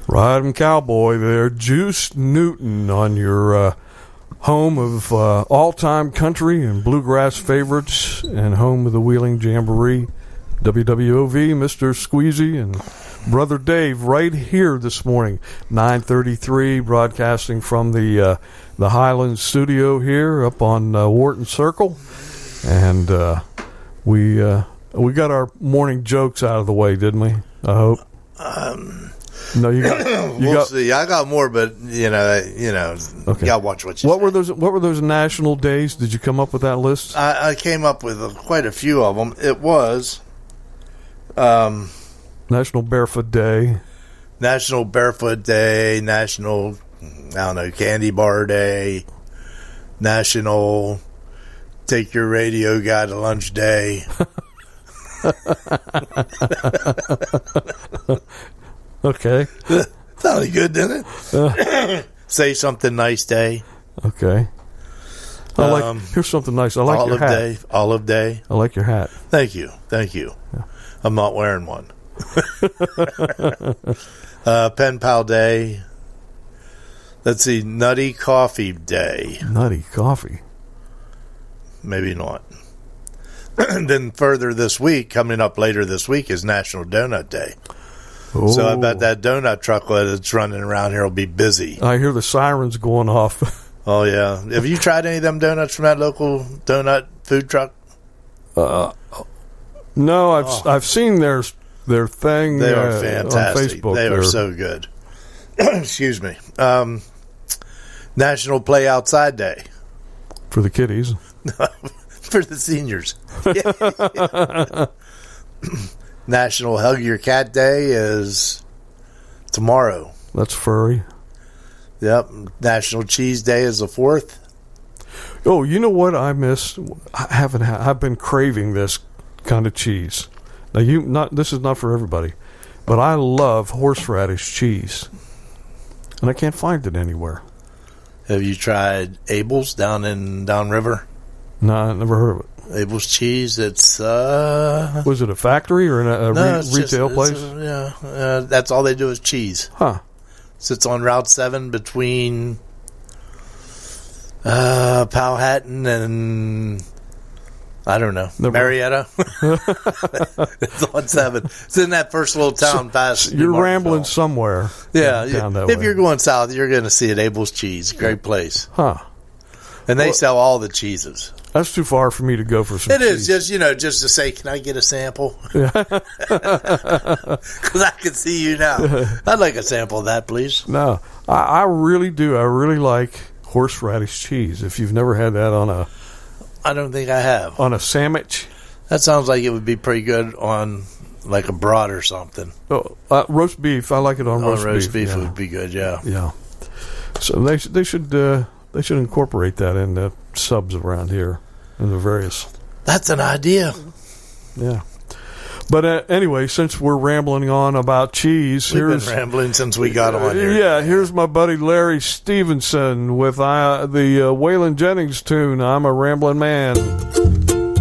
Ride 'em cowboy there. Juice Newton on your home of all-time country and bluegrass favorites and home of the Wheeling Jamboree. WWOV, Mr. Squeezy and Brother Dave right here this morning. 9:33, broadcasting from the Highlands studio here up on Wharton Circle. And we got our morning jokes out of the way, didn't we? I hope. No, you got. We'll see. I got more, but okay. You gotta watch what you. What were those national days? Did you come up with that list? I came up with quite a few of them. It was National Barefoot Day, National Barefoot Day, National Candy Bar Day, National Take Your Radio Guy to Lunch Day. Okay. Sounded good, didn't it? Say Something Nice Day. Okay. Here's something nice. I like your hat. Olive Day. I like your hat. Thank you. Yeah. I'm not wearing one. Pen Pal Day. Let's see. Nutty Coffee Day. Nutty Coffee. Maybe not. And then further this week, coming up later this week, is National Donut Day. Oh. So I bet that donut truck that's running around here will be busy. I hear the sirens going off. Oh, yeah. Have you tried any of them donuts from that local donut food truck? No, I've seen their thing. They are fantastic. On Facebook. They are so good. Excuse me. National Play Outside Day. For the kiddies. For the seniors. National Hug Your Cat Day is tomorrow. That's furry. Yep. National Cheese Day is the 4th. Oh, you know what I miss? I've been craving this kind of cheese. Now this is not for everybody, but I love horseradish cheese. And I can't find it anywhere. Have you tried Abel's downriver? No, I never heard of it. Abel's cheese, it's was it a factory or retail place? That's all they do is cheese. Huh. Sits on Route 7 between Powhatan and I don't know, Marietta. It's on 7. It's in that first little town past. You're rambling somewhere. Yeah, down that if way. you're going south, you're going to see it. Abel's Cheese, great place. Huh. And they sell all the cheeses. That's too far for me to go for some It cheese. is just to say, can I get a sample? Because I can see you now. I'd like a sample of that, please. No, I really do. I really like horseradish cheese. If you've never had that I don't think I have. On a sandwich. That sounds like it would be pretty good on like a broad or something. Oh, roast beef. I like it on roast beef. Roast beef would be good, yeah. Yeah. So they should incorporate that in the subs around here in the various. That's an idea. Yeah. But anyway, since we're rambling on about cheese, we've been rambling since we got on here. Yeah, here's my buddy Larry Stevenson with the Waylon Jennings tune, "I'm a Rambling Man."